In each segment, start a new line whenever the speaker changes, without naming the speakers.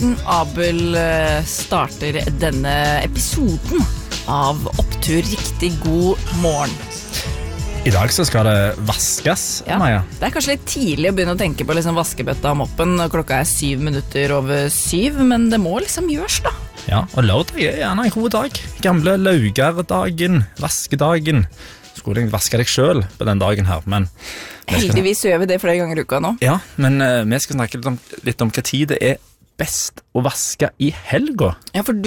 Morten Abel starter denne episoden av Opptur riktig god morgen.
I dag så skal det vaskes, Maja.
Det kanskje litt tidlig å begynne å tenke på liksom vaskebøtta og moppen. Klokka 7 minutter over 7, men det må liksom gjøres da.
Ja, og lørdag gjerne en god dag. Gamle laugardagen, vaskedagen. Skulle egentlig vaske deg selv på den dagen her, men...
Heldigvis gjør vi det flere ganger i uka nå.
Ja, men vi skal snakke litt om hva tid det best å vaske i helga.
Ja, for du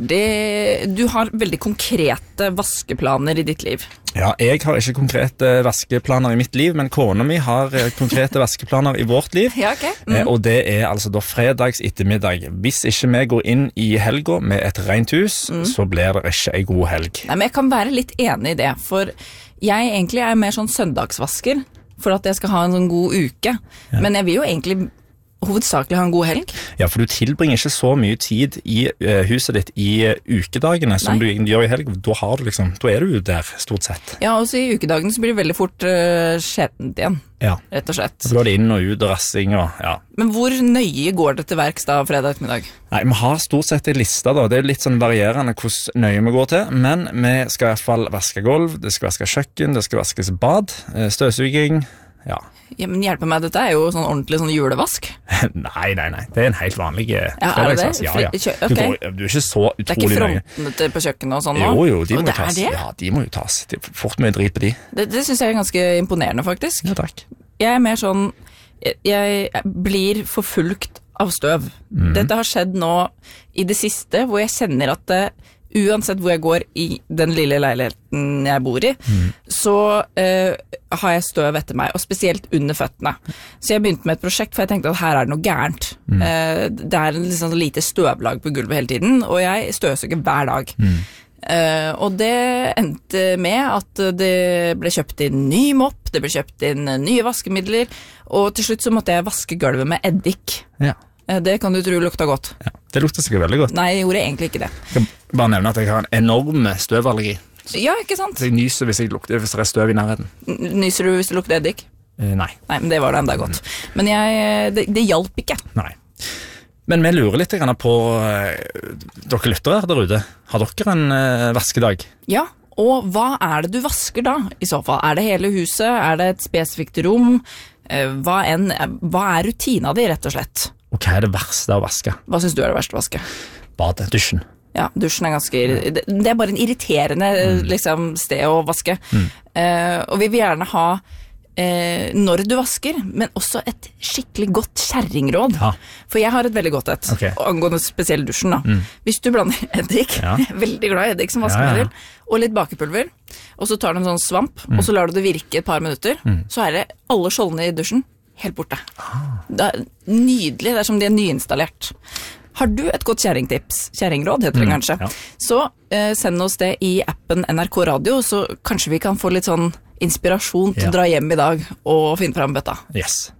har veldig konkrete vaskeplaner i ditt liv.
Ja, jeg har ikke konkrete vaskeplaner i mitt liv, men kona mi har konkrete vaskeplaner i vårt liv.
Ja, ok.
Og det altså da fredags ettermiddag. Hvis ikke vi går inn i helga med et rent hus, så blir det ikke en god helg.
Nei, men jeg kan være litt enig i det, for jeg egentlig mer sånn søndagsvasker, for at jeg skal ha en sånn god uke. Ja. Men jeg vil jo egentlig hovedsakelig ha en god helg. Ja,
for du tilbringer ikke så mye tid i huset ditt i ukedagene som du gjør i helg. Da er du der, stort sett.
Ja, også i ukedagene så blir det veldig fort skjettent igjen, rett og slett.
Da er det inn og ut og rassing og,
Men hvor nøye går det til verks da fredag ettermiddag?
Nei, vi har stort sett en liste da. Det litt sånn varierende hvordan nøye vi går til, men vi skal i hvert fall vaske gulv, det skal vaske kjøkken, det skal vaskes bad, støvsuging,
Ja, men hjelpe meg, dette jo sånn ordentlig sånn julevask.
Nei, det en helt vanlig
fredagsvask.
Du ikke så utrolig nøye.
Det ikke frontene på kjøkkenet og sånn nå?
Jo, de må jo tas. Ja, de må jo tas. Det fort mye drit på de.
Det synes jeg ganske imponerende, faktisk.
Ja, takk.
Jeg mer sånn, jeg blir forfulgt av støv. Dette har skjedd nå i det siste, hvor jeg kjenner at uansett hvor jeg går i den lille leiligheten jeg bor i, så har jeg støv etter meg, og spesielt under føttene. Så jeg begynte med et prosjekt, for jeg tenkte at her det noe gærent. Det en liksom lite støvlag på gulvet hele tiden, og jeg støvsuger hver dag. Og det endte med at det ble kjøpt inn ny mopp, det ble kjøpt inn nye vaskemidler, og til slutt så måtte jeg vaske gulvet med eddik. Ja. Det kan du tro lukta godt.
Ja, det lukter sikkert veldig godt.
Nei, jeg gjorde egentlig ikke det.
Jeg kan bare nevne at jeg har en enorm støvallergi.
Ja, ikke sant?
Så jeg nyser hvis det støv i nærheten.
Nyser du hvis det lukter eddik?
Nei.
Nei, men det var det enda godt. Men det hjalp ikke.
Nei. Men vi lurer litt på dere lyttere der ute. Har dere en vaskedag?
Ja, og hva det du vasker da, i så fall? Det hele huset? Det et spesifikt rom? Hva rutina di, rett og slett?
Og hva det verste å vaske?
Hva synes du det verste å vaske?
Badet, dusjen.
Ja, dusjen ganske... Det bare en irriterende sted å vaske. Og vi vil gjerne ha når du vasker, men også et skikkelig godt kjerringråd. Ja. For jeg har et veldig godt angående spesielt dusjen da. Hvis du blander eddik, veldig glad i eddik som vaskemiddel, og litt bakepulver, og så tar du en sånn svamp, og så lar du det virke et par minutter, så det alle skjoldene i dusjen helt borte. Det nydelig, det som de nyinstallert. Har du et godt kjerringråd heter det kanskje, så send oss det i appen NRK Radio, så kanskje vi kan få litt sånn inspirasjon til å dra hjem i dag og finne frem bøtta.
Yes.